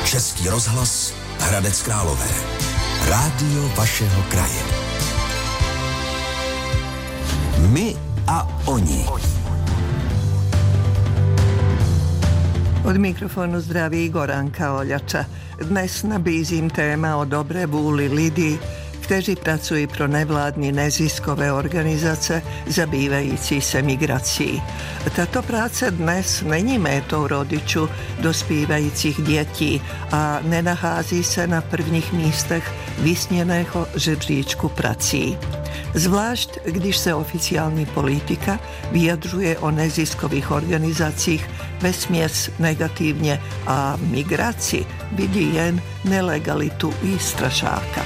Český rozhlas Hradec Králové. Rádio vašeho kraje. My a oni. Od mikrofonu zdraví Goranka Oljača. Dnes nabízím téma o dobré vůli lidí, kteří pracují pro nevládní neziskové organizace zabývající se migrací. Tato práce dnes není métou rodičů dospívajících dětí a nenachází se na prvních místech vysněného žebříčku prací. Zvlášť, když se oficiální politika vyjadřuje o neziskových organizacích vesměs negativně a migraci vidí jen nelegalitu i strašáka.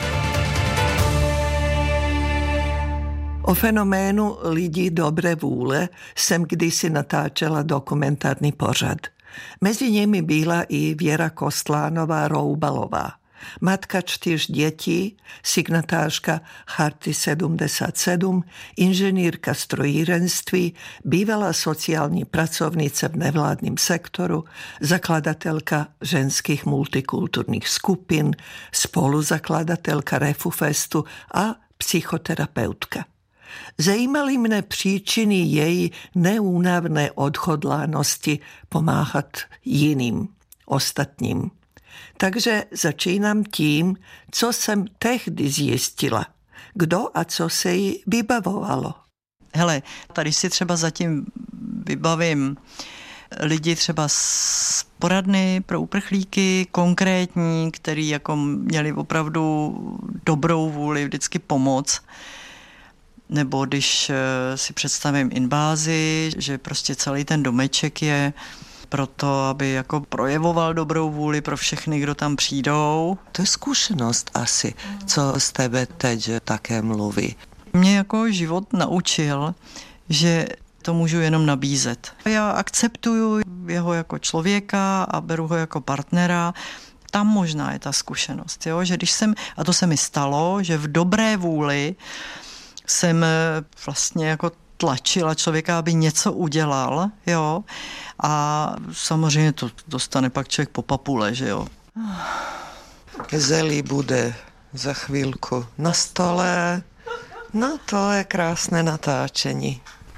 O fenoménu lidí dobré vůle jsem kdysi natáčela dokumentární pořad. Mezi nimi byla i Věra Kostlánová-Roubalová, matka 4 dětí, signatářka Charty 77, inženýrka strojírenství, bývalá sociální pracovnice v nevládním sektoru, zakladatelka ženských multikulturních skupin, spoluzakladatelka Refufestu a psychoterapeutka. Zajímaly mne příčiny její neúnavné odhodlánosti pomáhat jiným, ostatním. Takže začínám tím, co jsem tehdy zjistila. Kdo a co se jí vybavovalo. Hele, tady si třeba zatím vybavím lidi třeba z poradny pro uprchlíky, konkrétní, který jako měli opravdu dobrou vůli vždycky pomoct. Nebo když si představím invázi, že prostě celý ten domeček je proto, aby jako projevoval dobrou vůli pro všechny, kdo tam přijdou. To je zkušenost asi, co z tebe teď také mluví. Mě jako život naučil, že to můžu jenom nabízet. Já akceptuju jeho jako člověka a beru ho jako partnera. Tam možná je ta zkušenost, jo? Že když jsem, a to se mi stalo, že v dobré vůli jsem vlastně jako tlačila člověka, aby něco udělal, jo, a samozřejmě to dostane pak člověk po papule, že jo. Zelí bude za chvíľku na stole, no to je krásné natáčení.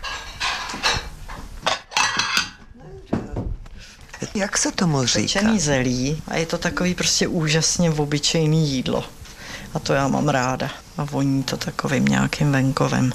Jak se tomu říká? Pečený zelí a je to takový prostě úžasně obyčejný jídlo. A to já mám ráda. A voní to takovým nějakým venkovem.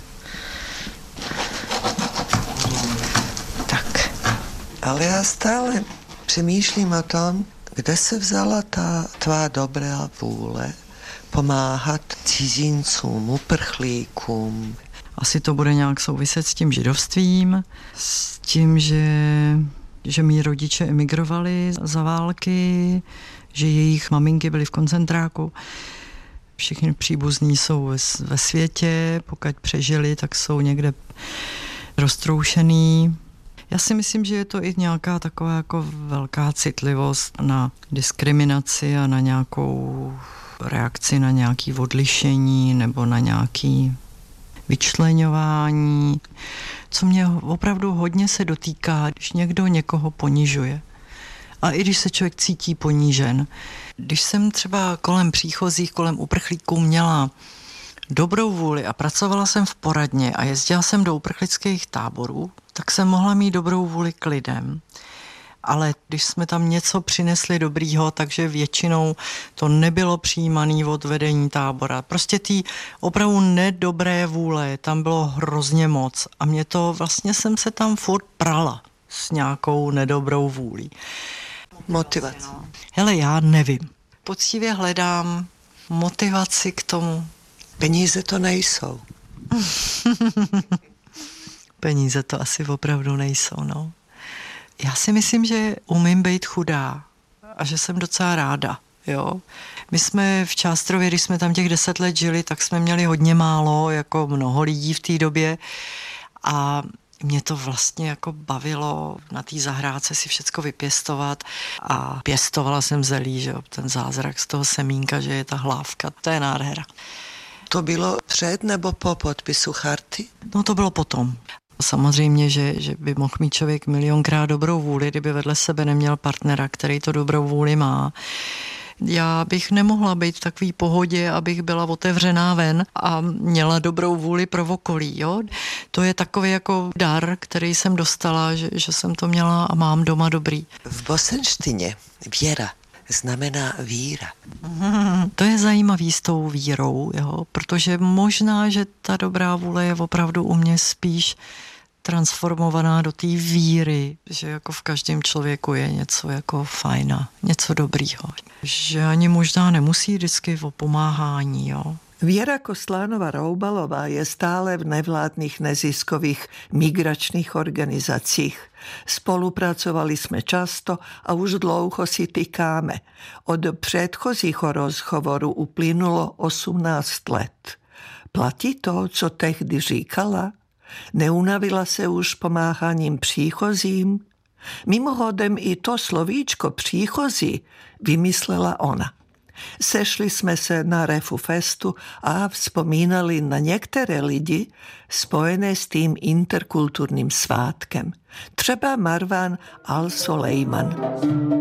Tak. Ale já stále přemýšlím o tom, kde se vzala ta tvá dobrá vůle pomáhat cizincům, uprchlíkům. Asi to bude nějak souviset s tím židovstvím, s tím, že mí rodiče emigrovali za války, že jejich maminky byly v koncentráku. Všichni příbuzní jsou ve světě, pokud přežili, tak jsou někde roztroušený. Já si myslím, že je to i nějaká taková jako velká citlivost na diskriminaci a na nějakou reakci na nějaké odlišení nebo na nějaké vyčleňování, co mě opravdu hodně se dotýká, když někdo někoho ponižuje. A i když se člověk cítí ponížen. Když jsem třeba kolem příchozích, kolem uprchlíků měla dobrou vůli a pracovala jsem v poradně a jezdila jsem do uprchlických táborů, tak jsem mohla mít dobrou vůli k lidem. Ale když jsme tam něco přinesli dobrýho, takže většinou to nebylo přijímané od vedení tábora. Prostě ty opravdu nedobré vůle, tam bylo hrozně moc. A mě to vlastně jsem se tam furt prala s nějakou nedobrou vůlí. Motivace. Hele, já nevím. Poctivě hledám motivaci k tomu. Peníze to nejsou. Peníze to asi opravdu nejsou, no. Já si myslím, že umím být chudá a že jsem docela ráda, jo. My jsme v Částrově, když jsme tam těch 10 let žili, tak jsme měli hodně málo, jako mnoho lidí v té době a mě to vlastně jako bavilo na té zahrádce si všecko vypěstovat a pěstovala jsem zelí, že jo, ten zázrak z toho semínka, že je ta hlávka, to je nádhera. To bylo před nebo po podpisu charty? No to bylo potom. Samozřejmě, že by mohl mít člověk milionkrát dobrou vůli, kdyby vedle sebe neměl partnera, který to dobrou vůli má. Já bych nemohla být v takový pohodě, abych byla otevřená ven a měla dobrou vůli pro okolí. Jo? To je takový jako dar, který jsem dostala, že jsem to měla a mám doma dobrý. V bosenštině věra znamená víra. To je zajímavý s tou vírou, jo? Protože možná, že ta dobrá vůle je opravdu u mě spíš transformovaná do té víry, že jako v každém člověku je něco jako fajna, něco dobrýho. Že ani možná nemusí vždycky o pomáhání, jo. Viera Koslánova-Roubalová je stále v nevládnych neziskových migračných organizáciách. Spolupracovali sme často a už dlouho si tykáme. Od předchozího rozhovoru uplynulo 18 let. Platí to, co tehdy říkala? Neunavila se už pomáhaním příchozím? Mimochodem i to slovíčko příchozí vymyslela ona. Sešli sme se na Refu Festu a vzpomínali na některé lidi spojené s tým interkulturním svátkem. Třeba Marwan Al-Solejman.